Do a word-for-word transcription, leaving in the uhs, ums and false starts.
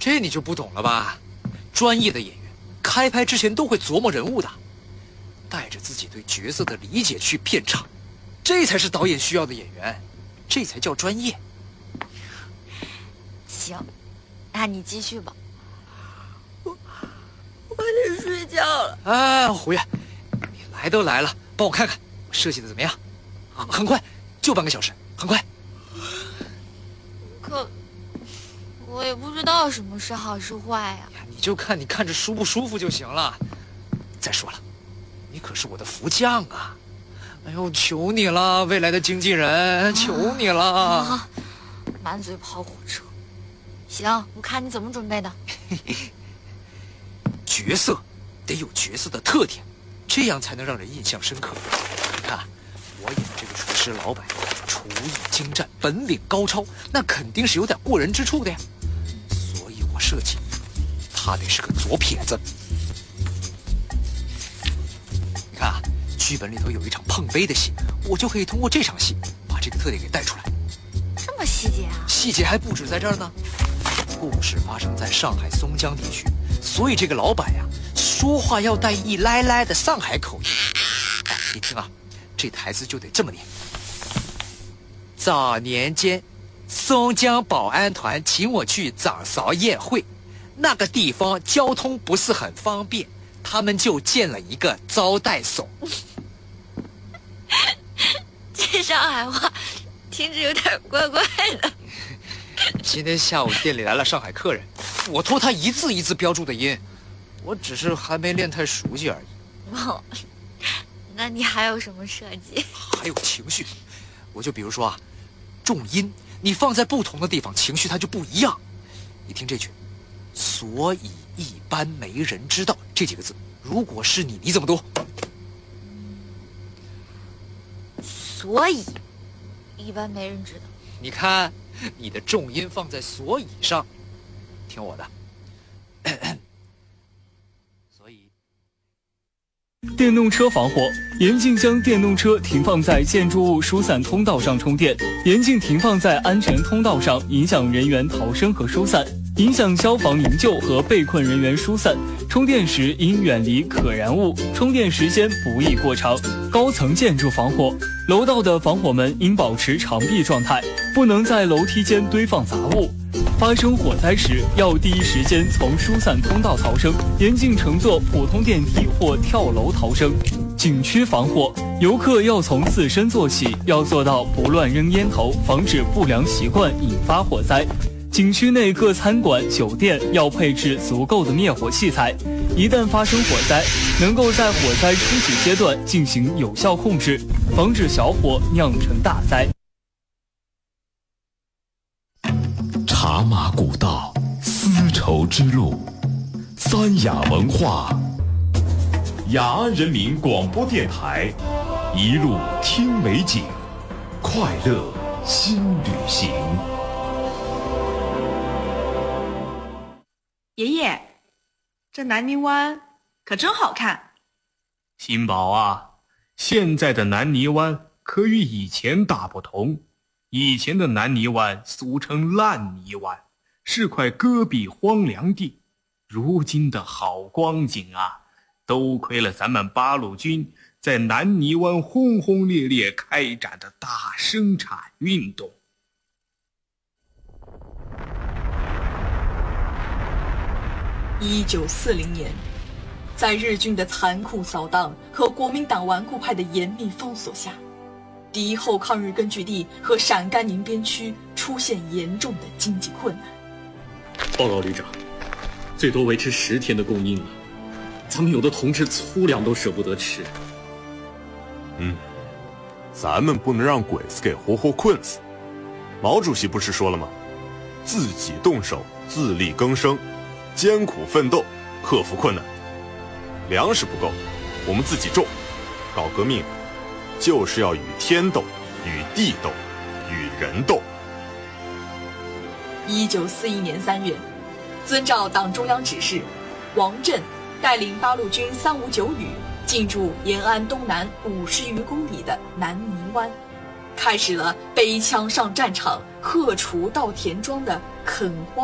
这你就不懂了吧？专业的演员开拍之前都会琢磨人物的，带着自己对角色的理解去片场，这才是导演需要的演员，这才叫专业。 行，那你继续吧。 我我得睡觉了。 哎，胡月，你来都来了，帮我看看我设计的怎么样？很很快，就半个小时，很快。 可我也不知道什么是好是坏呀。 你就看你看着舒不舒服就行了。再说了，你可是我的福将啊！哎呦，求你了，未来的经纪人，求你了！ 啊，满嘴跑火车。行，我看你怎么准备的。 角色得有角色的特点，这样才能让人印象深刻。你看，我演的这个厨师老板，厨艺精湛，本领高超，那肯定是有点过人之处的呀。所以我设计，他得是个左撇子。你看啊，剧本里头有一场碰杯的戏，我就可以通过这场戏把这个特点给带出来。 这么细节啊？细节还不止在这儿呢。故事发生在上海松江地区，所以这个老板呀，说话要带一来来的上海口音。你听啊，这台词就得这么念：早年间，松江保安团请我去掌勺宴会，那个地方交通不是很方便，他们就建了一个招待所。 这上海话听着有点怪怪的。 今天下午店里来了上海客人，我托他一字一字标注的音，我只是还没练太熟悉而已。 哦，那你还有什么设计？ 还有情绪，我就比如说啊，重音你放在不同的地方，情绪它就不一样。你听这句，所以一般没人知道这几个字，如果是你，你怎么读？ 所以一般没人知道。 你看，你的重音放在所以上，听我的。所以， 电动车防火，严禁将电动车停放在建筑物疏散通道上充电，严禁停放在安全通道上，影响人员逃生和疏散，影响消防营救和被困人员疏散。充电时应远离可燃物，充电时间不宜过长。高层建筑防火，楼道的防火门应保持长闭状态，不能在楼梯间堆放杂物。发生火灾时，要第一时间从疏散通道逃生，严禁乘坐普通电梯或跳楼逃生。景区防火，游客要从自身做起，要做到不乱扔烟头，防止不良习惯引发火灾。景区内各餐馆、酒店要配置足够的灭火器材，一旦发生火灾，能够在火灾初期阶段进行有效控制，防止小火酿成大灾。 茶马古道，丝绸之路，三雅文化，雅安人民广播电台，一路听美景，快乐新旅行。 爷爷，这南泥湾可真好看。 新宝啊，现在的南泥湾可与以前大不同。以前的南泥湾俗称烂泥湾，是块戈壁荒凉地。如今的好光景啊，都亏了咱们八路军在南泥湾轰轰烈烈开展的大生产运动。 一九四零年，在日军的残酷扫荡和国民党顽固派的严密封锁下，敌后抗日根据地和陕甘宁边区出现严重的经济困难。 报告旅长，最多维持十天的供应了，咱们有的同志粗粮都舍不得吃。 嗯，咱们不能让鬼子给活活困死。毛主席不是说了吗？自己动手，自力更生，艰苦奋斗，克服困难。粮食不够，我们自己种。搞革命就是要与天斗，与地斗，与人斗。 一九四一年三月，遵照党中央指示，王震带领八路军三五九旅进驻延安东南五十余公里的南泥湾，开始了背枪上战场、荷锄稻田庄的垦荒